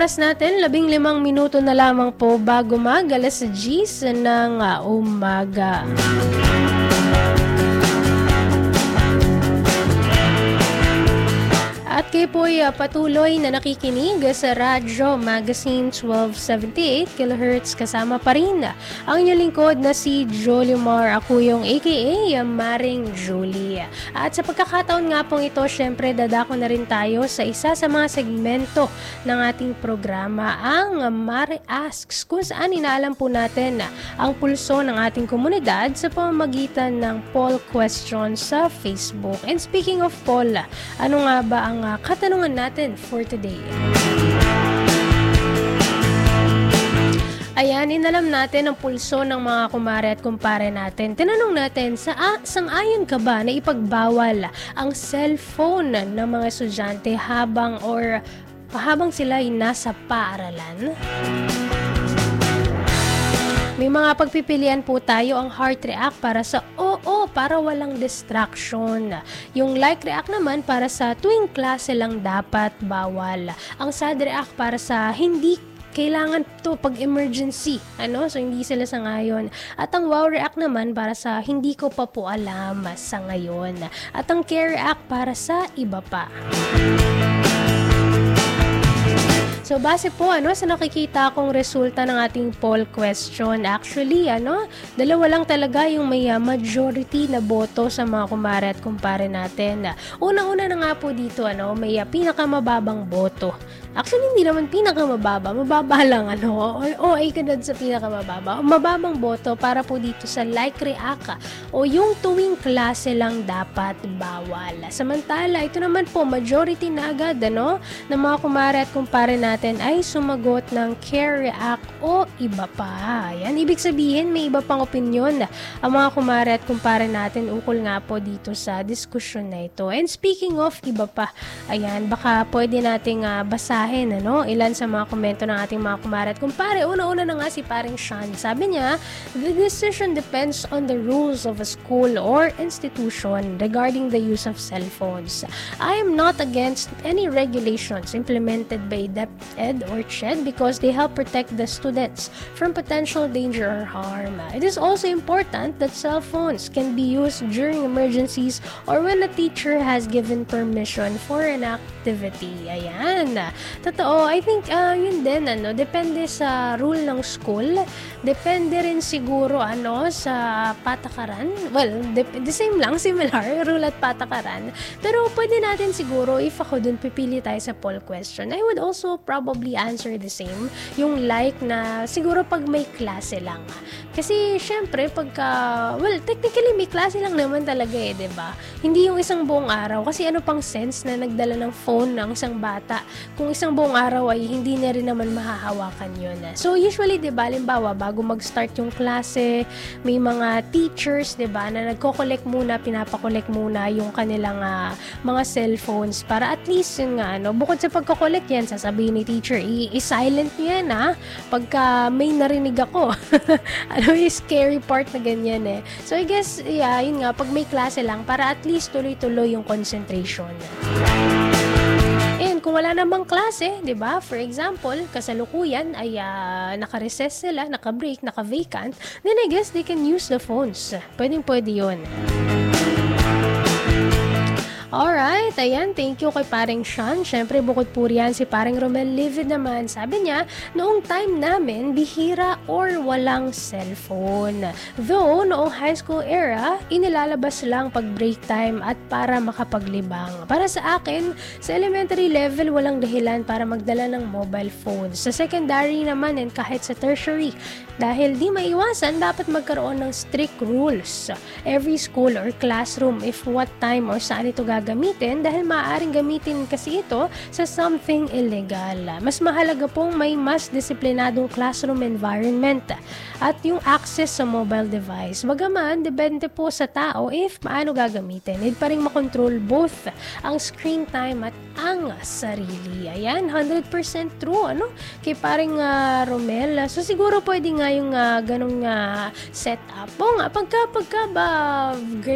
oras natin, 15 minuto na lamang po bago mag-alas 10 ng umaga. At kayo po ay patuloy na nakikinig sa Radyo Magazine 1278 kHz. Kasama pa rin ang inyong lingkod na si Jolie Mar, ako yung aka Maring Jolie. At sa pagkakataon nga pong ito, syempre dadako na rin tayo sa isa sa mga segmento ng ating programa, ang Mare Asks, kung saan inaalam po natin ang pulso ng ating komunidad sa pamamagitan ng poll question sa Facebook. And speaking of poll, ano nga ba ang katanungan natin for today? Ayan, inalam natin ang pulso ng mga kumare at kumpare natin. Tinanong natin, sang-ayon ka ba na ipagbawal ang cellphone ng mga estudyante habang sila ay nasa paaralan? May mga pagpipilian po tayo, ang heart react para sa oo, para walang distraction. Yung like react naman para sa tuwing klase lang dapat bawal. Ang sad react para sa hindi kailangan to pag emergency. So hindi sila sa ngayon. At ang wow react naman para sa hindi ko pa po alam sa ngayon. At ang care react para sa iba pa. So base po sa nakikita kong resulta ng ating poll question, actually dalawa lang talaga yung may majority na boto sa mga kumare at kumpare natin. Una-una na nga po dito may pinakamababang boto. Actually, hindi naman pinakamababa. Mababa lang, ay kanad sa pinakamababa. Mababang boto para po dito sa like react o yung tuwing klase lang dapat bawal. Samantala, ito naman po, majority na agad, ng mga kumare at kumpare natin ay sumagot ng care react o iba pa. Yan, ibig sabihin, may iba pang opinion ang mga kumare at kumpare natin ukol nga po dito sa diskusyon na ito. And speaking of iba pa, ayan, baka pwede nating basahin ilan sa mga komento ng ating mga kumare at kumpare. Una-una na nga si paring Sean. Sabi niya, the decision depends on the rules of a school or institution regarding the use of cell phones. I am not against any regulations implemented by DepEd or CHED because they help protect the students from potential danger or harm. It is also important that cell phones can be used during emergencies or when a teacher has given permission for an activity. Ayan. Totoo, I think yun din, depende sa rule ng school, depende rin siguro sa patakaran. Well, the same lang, similar, rule at patakaran. Pero pwede natin siguro, if ako dun pipili tayo sa poll question, I would also probably answer the same, yung like na siguro pag may klase lang. Kasi syempre, technically may klase lang naman talaga diba? Hindi yung isang buong araw, kasi ano pang sense na nagdala ng phone ng isang bata kung isang buong araw ay hindi na rin naman mahahawakan yun. So usually, diba, halimbawa, bago mag-start yung klase, may mga teachers, diba, na nagko-collect muna, pinapakolect muna yung kanilang mga cellphones para at least yun nga, bukod sa pagko-collect yan, sasabihin ni teacher, i-silent nyo yan pagka may narinig ako. Yung scary part na ganyan So I guess, yun nga, pag may klase lang, para at least tuloy-tuloy yung concentration. And kung wala namang klase, 'di ba? For example, kasalukuyan ay naka-recess sila, naka-break, naka-vacant, then I guess they can use the phones. Pwede 'yon. Alright, ayan, thank you kay paring Sean. Syempre, bukod po riyan si paring Romel Livid naman. Sabi niya, noong time namin, bihira or walang cellphone. Though, noong high school era, inilalabas lang pag break time at para makapaglibang. Para sa akin, sa elementary level, walang dahilan para magdala ng mobile phones. Sa secondary naman and kahit sa tertiary, dahil di maiwasan, dapat magkaroon ng strict rules. Every school or classroom, if what time or saan ito gagamitin, dahil maaaring gamitin kasi ito sa something illegal. Mas mahalaga pong may mas disiplinadong classroom environment at yung access sa mobile device. Bagaman, depende po sa tao if paano gagamitin. Need pa rin makontrol both ang screen time at ang sarili. Ayan, 100% true, kay paring Romel. So, siguro pwede nga yung ganong setup. O nga, pagka ba